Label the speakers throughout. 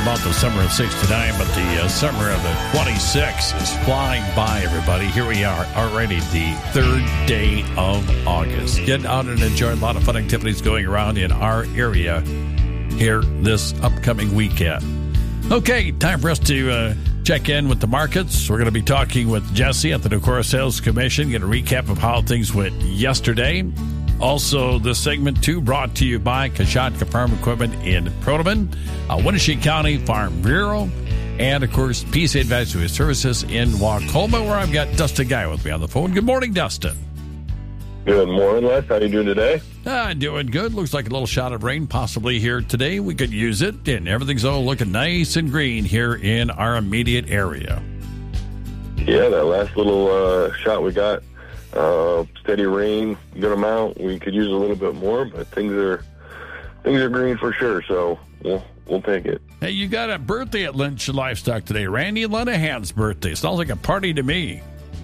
Speaker 1: about the summer of 69, but the summer of the 26 is flying by, everybody. Here we are, already the third day of August. Get out and enjoy a lot of fun activities going around in our area here this upcoming weekend. Okay, time for us to check in with the markets. We're going to be talking with Jesse at the Decorah Sales Commission, get a recap of how things went yesterday. Also, this segment, too, brought to you by Kashatka Farm Equipment in Pronoman, Winnebago County Farm Bureau, and, of course, PCA Advisory Services in Wacolma, where I've got Dustin Guy with me on the phone. Good morning, Dustin.
Speaker 2: Good morning, Les. How are you doing today?
Speaker 1: Doing good. Looks like a little shot of rain possibly here today. We could use it, and everything's all looking nice and green here in our immediate area.
Speaker 2: Yeah, that last little shot we got. Steady rain, good amount. We could use a little bit more, but things are green for sure. So we'll take it.
Speaker 1: Hey, you got a birthday at Lynch Livestock today, Randy Lenahan's birthday. Sounds like a party to me.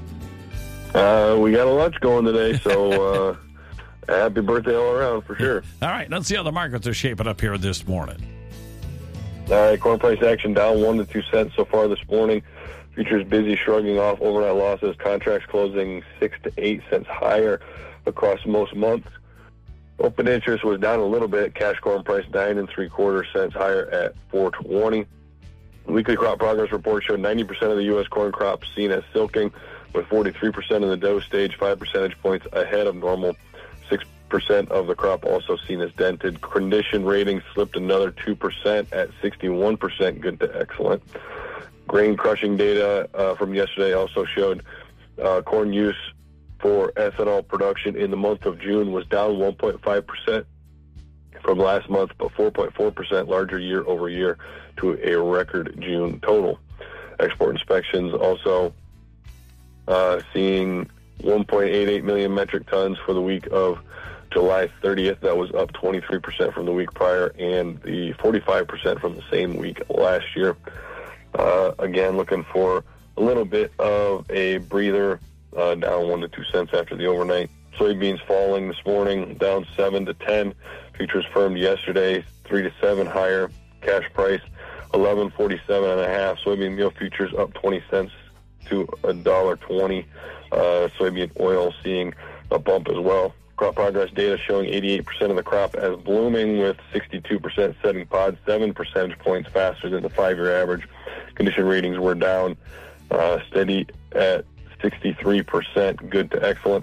Speaker 2: We got a lunch going today, so happy birthday all around for sure.
Speaker 1: All right, let's see how the markets are shaping up here this morning.
Speaker 2: All right, corn price action down 1 to 2 cents so far this morning. Futures busy shrugging off overnight losses. Contracts closing 6 to 8 cents higher across most months. Open interest was down a little bit. Cash corn price 9 3/4 cents higher at 4.20. Weekly crop progress report showed 90% of the U.S. corn crop seen as silking, with 43% in the dough stage, 5 percentage points ahead of normal. 6% of the crop also seen as dented. Condition rating slipped another 2% at 61%, good to excellent. Grain crushing data from yesterday also showed corn use for ethanol production in the month of June was down 1.5% from last month, but 4.4% larger year over year to a record June total. Export inspections also seeing 1.88 million metric tons for the week of July 30th. That was up 23% from the week prior and the 45% from the same week last year. Again, looking for a little bit of a breather, down 1 to 2 cents after the overnight. Soybeans falling this morning, down 7 to 10. Futures firmed yesterday, 3 to 7 higher. Cash price, $11.47.5. Soybean meal futures up 20 cents to $1.20. Soybean oil seeing a bump as well. Crop progress data showing 88% of the crop as blooming, with 62% setting pods, 7 percentage points faster than the 5-year average. Condition ratings were down, steady at 63%, good to excellent.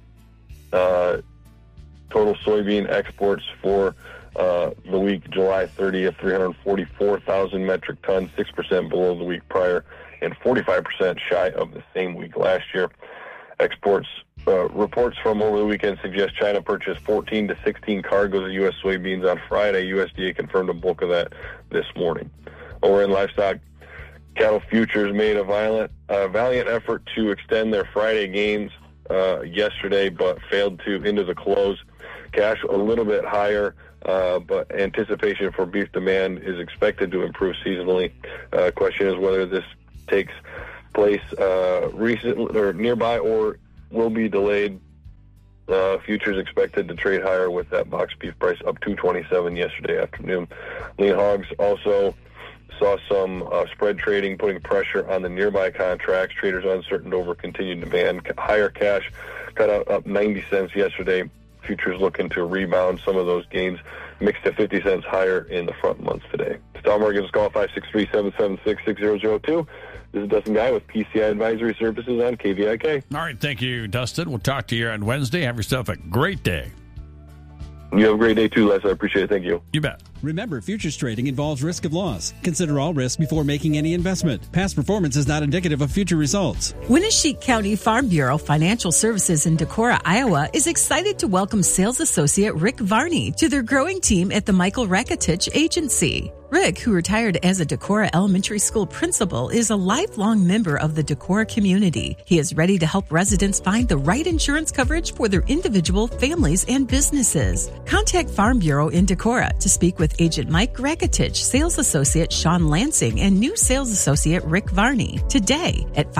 Speaker 2: Total soybean exports for the week July 30th, 344,000 metric tons, 6% below the week prior, and 45% shy of the same week last year. Exports reports from over the weekend suggest China purchased 14 to 16 cargoes of U.S. soybeans on Friday. USDA confirmed a bulk of that this morning. Over in livestock, cattle futures made a valiant effort to extend their Friday gains yesterday, but failed to into the close. Cash a little bit higher, but anticipation for beef demand is expected to improve seasonally. Question is whether this takes place recently or nearby or will be delayed. Futures expected to trade higher, with that box beef price up $2.27 yesterday afternoon. Lean hogs also saw some spread trading, putting pressure on the nearby contracts. Traders uncertain over continued demand. Higher cash cut out up 90 cents yesterday. Futures looking to rebound some of those gains, mixed to 50 cents higher in the front months today. Stock markets call 563-776-6002. This is Dustin Guy with PCI Advisory Services on KVIK.
Speaker 1: All right, thank you, Dustin. We'll talk to you on Wednesday. Have yourself a great day.
Speaker 2: You have a great day too, Les. I appreciate it. Thank you.
Speaker 1: You bet.
Speaker 3: Remember, futures trading involves risk of loss. Consider all risks before making any investment. Past performance is not indicative of future results.
Speaker 4: Winnebago County Farm Bureau Financial Services in Decorah, Iowa is excited to welcome sales associate Rick Varney to their growing team at the Michael Rakitich Agency. Rick, who retired as a Decorah Elementary School principal, is a lifelong member of the Decorah community. He is ready to help residents find the right insurance coverage for their individual, families, and businesses. Contact Farm Bureau in Decorah to speak with Agent Mike Rakitich, Sales Associate Sean Lansing, and new Sales Associate Rick Varney today at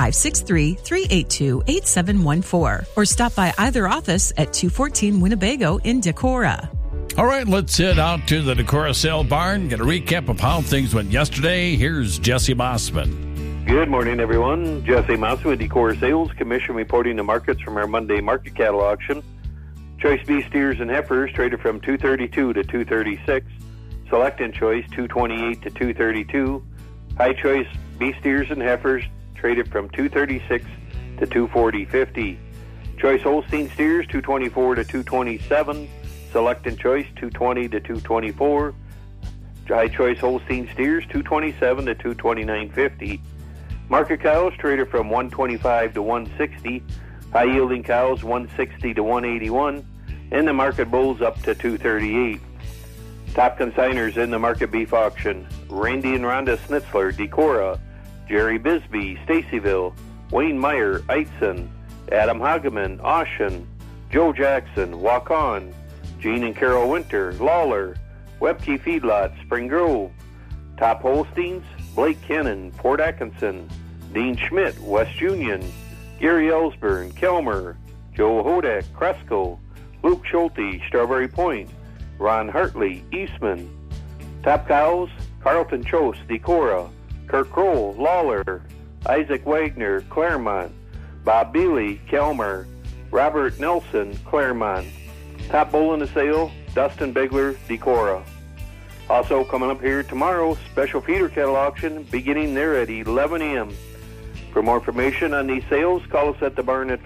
Speaker 4: 563-382-8714, or stop by either office at 214 Winnebago in Decorah.
Speaker 1: All right, let's head out to the Decorah Sale Barn. Get a recap of how things went yesterday. Here's Jesse Mossman.
Speaker 5: Good morning, everyone. Jesse Mossman with Decorah Sales Commission reporting the markets from our Monday market cattle auction. Choice beef steers and heifers traded from $232 to $236. Select and choice $228 to $232. High choice beef steers and heifers traded from $236 to $240.50. Choice Holstein steers $224 to $227. Select and choice $220 to $224. High choice Holstein steers $227 to $229.50. Market cows traded from $125 to $160. High yielding cows $160 to $181. And the market bulls up to $238. Top consigners in the market beef auction: Randy and Rhonda Schnitzler, Decorah; Jerry Bisbee, Stacyville; Wayne Meyer, Eitzen; Adam Hageman, Oshen; Joe Jackson, Waukon; Gene and Carol Winter, Lawler; Webke Feedlot, Spring Grove. Top Holsteins: Blake Kennan, Port Atkinson; Dean Schmidt, West Union; Gary Ellsburn, Kelmer; Joe Hodak, Cresco; Luke Schulte, Strawberry Point; Ron Hartley, Eastman. Top cows: Carlton Chose, Decorah; Kirk Kroll, Lawler; Isaac Wagner, Claremont; Bob Bealey, Kelmer; Robert Nelson, Claremont. Top bull in the sale: Dustin Bigler, Decorah. Also coming up here tomorrow, special feeder cattle auction beginning there at 11 a.m. For more information on these sales, call us at the barn at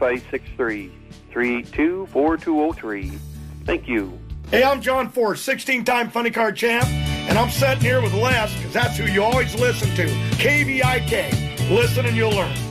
Speaker 5: 563-382-4203. Thank you.
Speaker 6: Hey, I'm John Ford, 16-time funny card champ, and I'm sitting here with Les, because that's who you always listen to, KVIK. Listen and you'll learn.